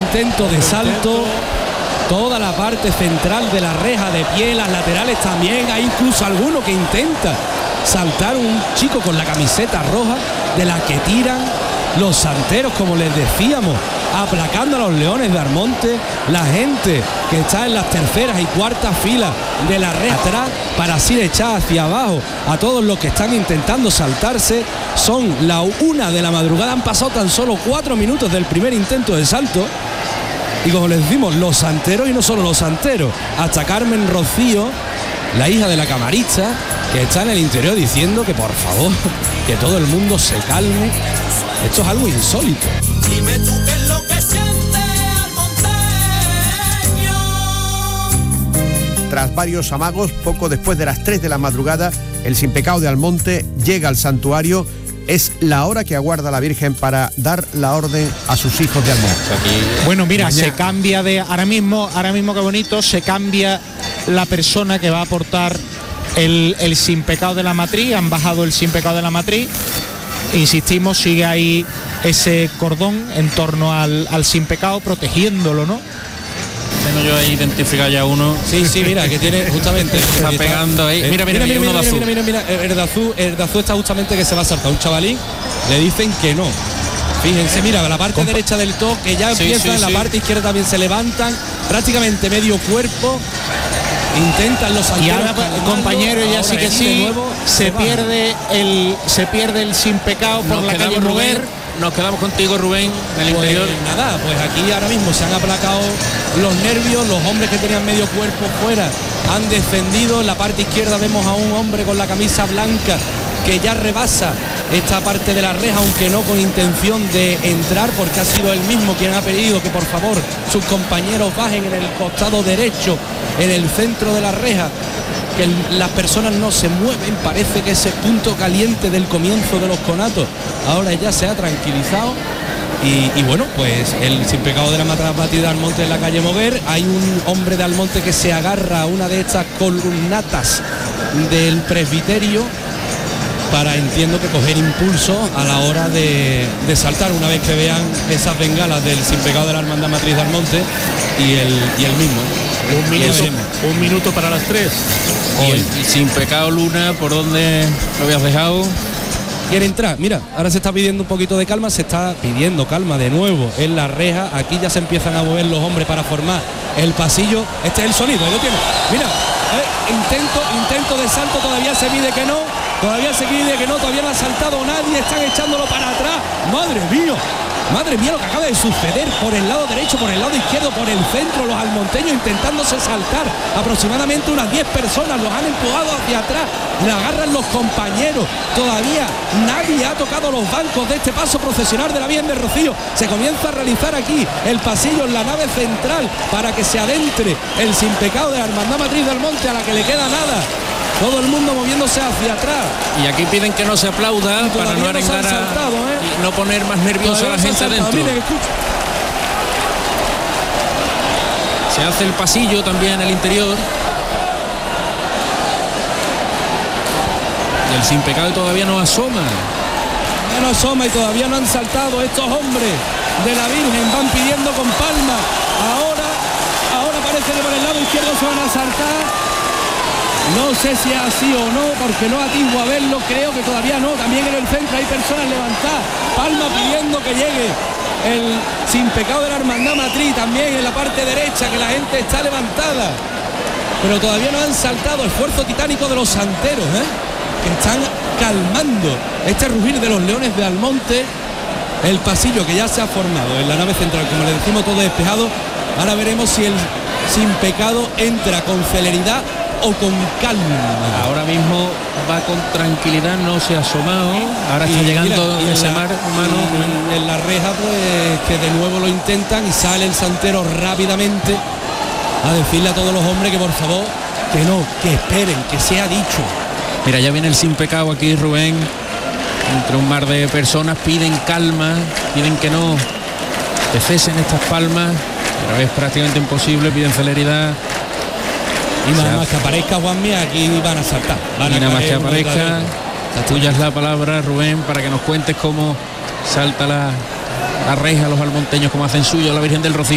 intento de salto, toda la parte central de la reja de pie, las laterales también, hay incluso alguno que intenta saltar, un chico con la camiseta roja, de la que tiran los santeros, como les decíamos, aplacando a los Leones de Almonte, la gente que está en las terceras y cuartas filas de la reja atrás, para así echar hacia abajo a todos los que están intentando saltarse. Son la 1 de la madrugada, han pasado tan solo 4 minutos del primer intento de salto. Y como les decimos, los santeros, y no solo los santeros, hasta Carmen Rocío, la hija de la camarista, que está en el interior diciendo que por favor, que todo el mundo se calme. Esto es algo insólito. Dime tú qué es lo que siente Almonteño. Tras varios amagos, poco después de las 3 de la madrugada, el Sin Pecado de Almonte llega al santuario. Es la hora que aguarda la Virgen para dar la orden a sus hijos de Almonte. Bueno, mira, mañana se cambia de... Ahora mismo qué bonito, se cambia la persona que va a aportar el Sin Pecado de la Matriz. Han bajado el Sin Pecado de la Matriz. Insistimos, sigue ahí ese cordón en torno al Sin Pecado, protegiéndolo, ¿no? Tengo yo ahí identificado ya uno. Sí, mira, que tiene justamente... está pegando ahí. Mira, uno de azul. Mira, el de azul está justamente que se va a saltar. Un chavalín, le dicen que no. Fíjense, mira, la parte derecha del toque que ya empieza, en la parte izquierda también se levantan, prácticamente medio cuerpo. Intentan los y ahora, compañero, ya sí que sí, se pierde el Sin Pecado por la calle Rubén. Nos quedamos contigo, Rubén, en el interior. Nada, pues aquí ahora mismo se han aplacado los nervios, los hombres que tenían medio cuerpo fuera han descendido. En la parte izquierda vemos a un hombre con la camisa blanca que ya rebasa esta parte de la reja, aunque no con intención de entrar, porque ha sido él mismo quien ha pedido que por favor sus compañeros bajen en el costado derecho, en el centro de la reja, que las personas no se mueven. Parece que ese punto caliente del comienzo de los conatos ahora ya se ha tranquilizado. Y bueno, pues el Sin Pecado de la Matriz de Almonte en la calle Moguer. Hay un hombre de Almonte que se agarra a una de estas columnatas del presbiterio para, entiendo que, coger impulso a la hora de saltar, una vez que vean esas bengalas del Sin Pecado de la Hermandad Matriz de Almonte y el mismo. Un minuto para las 3. Y el Sin Pecado Luna, ¿por dónde lo habías dejado? Quiere entrar, mira, ahora se está pidiendo un poquito de calma, se está pidiendo calma de nuevo en la reja. Aquí ya se empiezan a mover los hombres para formar el pasillo. Este es el sonido, ahí lo tiene. Mira, intento de salto, todavía se pide que no, todavía no ha saltado nadie, están echándolo para atrás. Madre mía lo que acaba de suceder, por el lado derecho, por el lado izquierdo, por el centro, los almonteños intentándose saltar, aproximadamente unas 10 personas los han empujado hacia atrás, le agarran los compañeros, todavía nadie ha tocado los bancos de este paso procesional de la Virgen del Rocío. Se comienza a realizar aquí el pasillo en la nave central para que se adentre el Sin Pecado de la Hermandad Matriz del Monte, a la que le queda nada. Todo el mundo moviéndose hacia atrás. Y aquí piden que no se aplauda para no arengar y no poner más nerviosa a la gente adentro. Se hace el pasillo también en el interior. Y el Sin Pecado todavía no asoma. Ya no asoma y todavía no han saltado estos hombres de la Virgen. Van pidiendo con palma. Ahora parece que por el lado izquierdo se van a saltar. No sé si es así o no, porque no atisbo a verlo, creo que todavía no. También en el centro hay personas levantadas, palma pidiendo que llegue el Sin Pecado de la Hermandad Matriz, también en la parte derecha, que la gente está levantada, pero todavía no han saltado. Esfuerzo titánico de los santeros, que están calmando este rugir de los Leones de Almonte. El pasillo que ya se ha formado en la nave central, como le decimos, todo despejado. Ahora veremos si el Sin Pecado entra con celeridad o con calma. Ahora mismo va con tranquilidad, no se ha asomado. Ahora está llegando ese mar humano en la reja, pues que de nuevo lo intentan y sale el santero rápidamente a decirle a todos los hombres que por favor, que no, que esperen, que se ha dicho. Mira, ya viene el Sin Pecado aquí, Rubén, entre un mar de personas. Piden calma, piden que no cesen estas palmas, pero es prácticamente imposible. Piden celeridad. Y nada más que aparezca Juanmi, aquí van a saltar. Y nada más que aparezca, tuya es la palabra, Rubén, para que nos cuentes cómo salta la reja, los almonteños, cómo hacen suyo la Virgen del Rocío.